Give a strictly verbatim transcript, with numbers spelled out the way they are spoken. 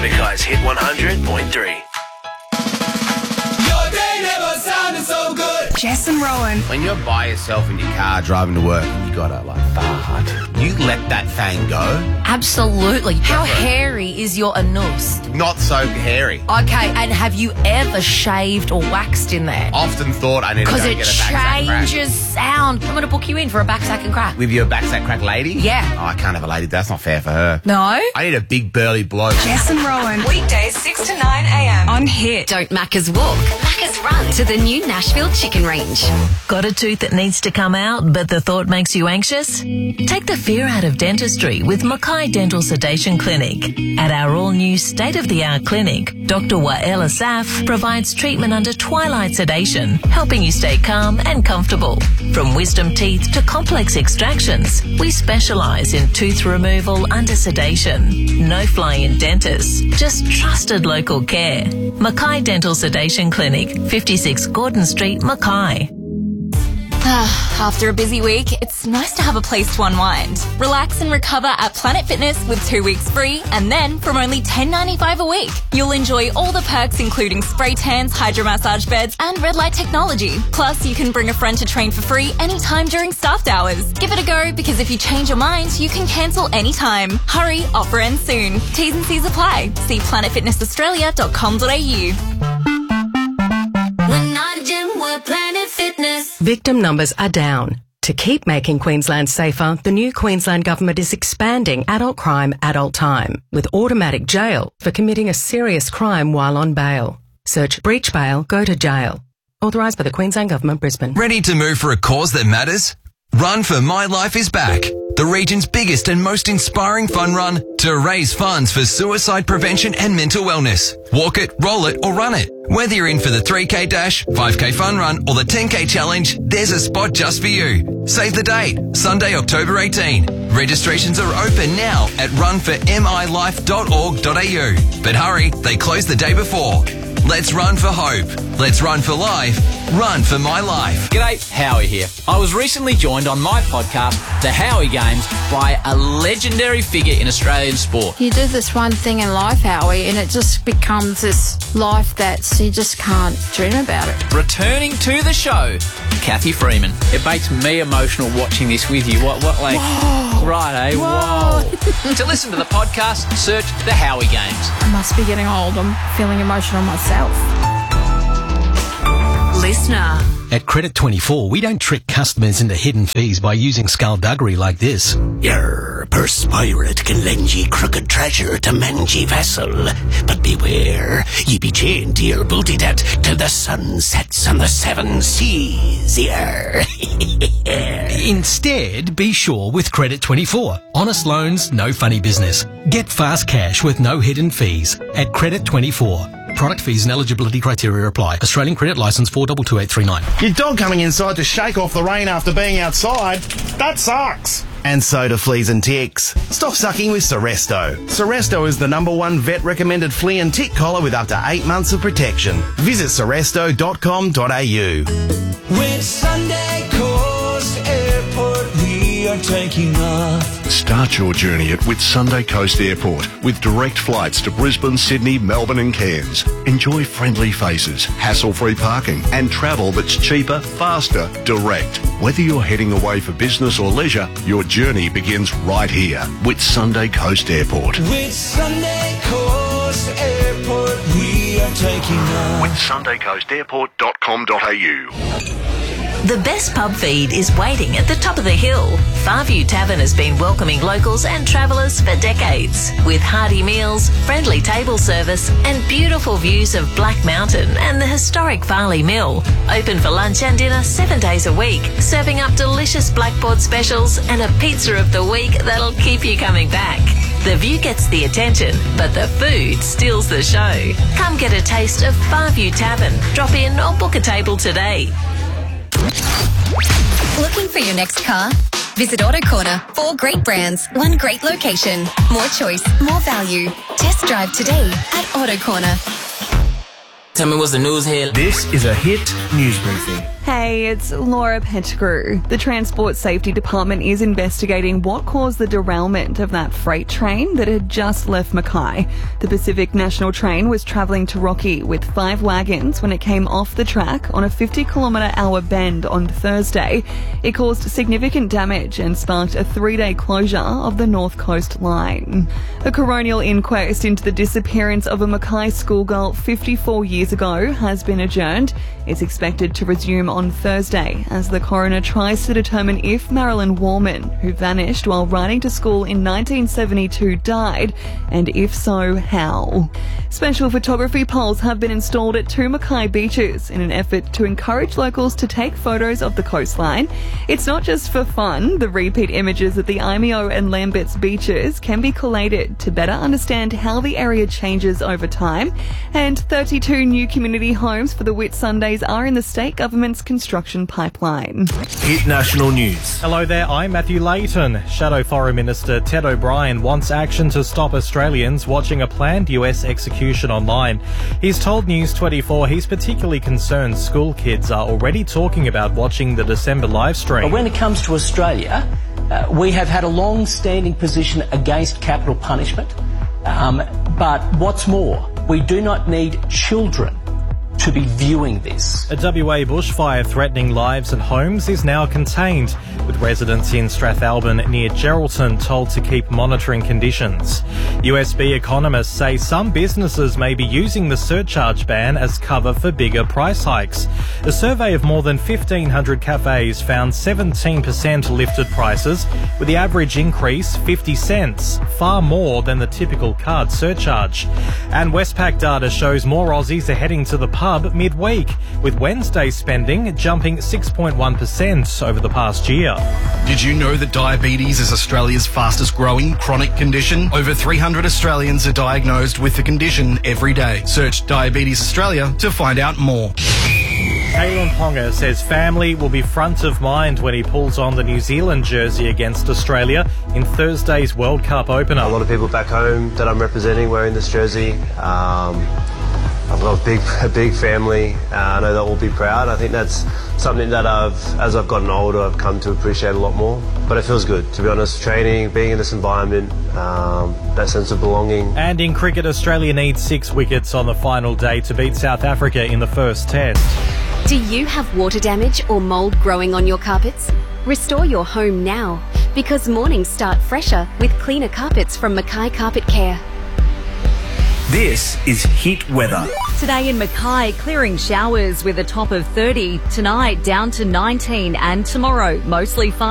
Because Hit one hundred point three. Your day never sounded so good. Jess and Rowan. When you're by yourself in your car driving to work and you gotta like fart, you let that thing go. Absolutely. How hairy is your anus? Not so hairy. Okay, and have you ever shaved or waxed in there? Often thought I need to go Because and it get a back sack crack. changes sound. I'm going to book you in for a back sack and crack. With your back sack crack lady? Yeah. Oh, I can't have a lady. That's not fair for her. No? I need a big burly bloke. Jess and Rowan. Weekdays six to nine a.m. On Hit. Don't Macca's walk, Macca's run to the new Nashville Chicken Range. Got a tooth that needs to come out, but the thought makes you anxious? Take the fear out of dentistry with Mackay Dental Sedation Clinic. At our all-new state-of-the-art clinic, Doctor Wael Asaf provides treatment under twilight sedation, helping you stay calm and comfortable. From wisdom teeth to complex extractions, we specialise in tooth removal under sedation. No fly-in dentists, just trusted local care. Mackay Dental Sedation Clinic, fifty-six Gordon Street, Mackay. After a busy week, it's nice to have a place to unwind. Relax and recover at Planet Fitness with two weeks free, and then from only ten dollars ninety-five a week, you'll enjoy all the perks including spray tans, hydro massage beds, and red light technology. Plus, you can bring a friend to train for free anytime during staffed hours. Give it a go, because if you change your mind, you can cancel anytime. Hurry, offer ends soon. T's and C's apply. See planet fitness australia dot com dot a u. We're not gym, we're Planet Fitness. Victim numbers are down. To keep making Queensland safer, the new Queensland Government is expanding adult crime, adult time, with automatic jail for committing a serious crime while on bail. Search breach bail, go to jail. Authorised by the Queensland Government, Brisbane. Ready to move for a cause that matters? Run for My Life is Back, the region's biggest and most inspiring fun run to raise funds for suicide prevention and mental wellness. Walk it, roll it, or run it. Whether you're in for the three K dash, five K fun run, or the ten K challenge, there's a spot just for you. Save the date, Sunday, October eighteenth. Registrations are open now at run for m i life dot org dot a u. But hurry, they close the day before. Let's run for hope. Let's run for life. Run for my life. G'day, Howie here. I was recently joined on my podcast, The Howie Games, by a legendary figure in Australian sport. You do this one thing in life, Howie, and it just becomes this life that you just can't dream about it. Returning to the show, Kathy Freeman. It makes me emotional watching this with you. What, what, like, Whoa. right, eh? Whoa. Whoa. To listen to the podcast, search The Howie Games. I must be getting old. I'm feeling emotional myself. Listener. At Credit twenty-four, we don't trick customers into hidden fees by using skullduggery like this. Your purse pirate can lend ye crooked treasure to mend ye vessel. But beware, ye be chained to your booty debt till the sun sets on the seven seas. Yer. Instead, be sure with Credit twenty-four. Honest loans, no funny business. Get fast cash with no hidden fees at Credit twenty-four. Product fees and eligibility criteria apply. Australian Credit Licence four two two eight three nine. Your dog coming inside to shake off the rain after being outside? That sucks. And so do fleas and ticks. Stop sucking with Seresto. Seresto is the number one vet-recommended flea and tick collar with up to eight months of protection. Visit seresto dot com dot a u. With Sunday Coast Airport, we are taking off. Start your journey at Whitsunday Coast Airport with direct flights to Brisbane, Sydney, Melbourne and Cairns. Enjoy friendly faces, hassle-free parking and travel that's cheaper, faster, direct. Whether you're heading away for business or leisure, your journey begins right here. Whitsunday Coast Airport. With Sunday Coast Airport, we are taking off. with sunday coast airport dot com dot a u. The best pub feed is waiting at the top of the hill. Farview Tavern has been welcoming locals and travellers for decades. With hearty meals, friendly table service and beautiful views of Black Mountain and the historic Farley Mill. Open for lunch and dinner seven days a week, serving up delicious blackboard specials and a pizza of the week that'll keep you coming back. The view gets the attention, but the food steals the show. Come get a taste of Farview Tavern. Drop in or book a table today. Looking for your next car? Visit Auto Corner. Four great brands, one great location. More choice, more value. Test drive today at Auto Corner. Tell me what's the news here. This is a Hit news briefing. Hey, it's Laura Pettigrew. The Transport Safety Department is investigating what caused the derailment of that freight train that had just left Mackay. The Pacific National train was travelling to Rocky with five wagons when it came off the track on a fifty kilometre hour bend on Thursday. It caused significant damage and sparked a three-day closure of the North Coast line. A coronial inquest into the disappearance of a Mackay schoolgirl fifty-four years ago has been adjourned. It's expected to resume on Thursday as the coroner tries to determine if Marilyn Warman, who vanished while riding to school in nineteen seventy-two, died, and if so, how. Special photography poles have been installed at two Mackay beaches in an effort to encourage locals to take photos of the coastline. It's not just for fun. The repeat images at the Imeo and Lambert's beaches can be collated to better understand how the area changes over time. And thirty-two new community homes for the Whitsundays are in the state government's construction pipeline. Hit National News. Hello there, I'm Matthew Layton. Shadow Foreign Minister Ted O'Brien wants action to stop Australians watching a planned U S execution online. He's told News twenty-four he's particularly concerned school kids are already talking about watching the December live stream. When it comes to Australia, uh, we have had a long-standing position against capital punishment. Um, but what's more, we do not need children to be viewing this. A W A bushfire threatening lives and homes is now contained, with residents in Strathalbyn near Geraldton told to keep monitoring conditions. U S B economists say some businesses may be using the surcharge ban as cover for bigger price hikes. A survey of more than fifteen hundred cafes found seventeen percent lifted prices, with the average increase fifty cents, far more than the typical card surcharge. And Westpac data shows more Aussies are heading to the pub midweek, with Wednesday spending jumping six point one percent over the past year. Did you know that diabetes is Australia's fastest growing chronic condition? Over three hundred Australians are diagnosed with the condition every day. Search Diabetes Australia to find out more. Kalyn Ponga says family will be front of mind when he pulls on the New Zealand jersey against Australia in Thursday's World Cup opener. A lot of people back home that I'm representing wearing this jersey. Um, I've got a big, a big family. Uh, I know they'll all be proud. I think that's something that I've, as I've gotten older, I've come to appreciate a lot more. But it feels good, to be honest. Training, being in this environment, um, that sense of belonging. And in cricket, Australia needs six wickets on the final day to beat South Africa in the first test. Do you have water damage or mould growing on your carpets? Restore your home now, because mornings start fresher with cleaner carpets from Mackay Carpet Care. This is Hit Weather. Today in Mackay, clearing showers with a top of thirty. Tonight down to nineteen, and tomorrow mostly fine.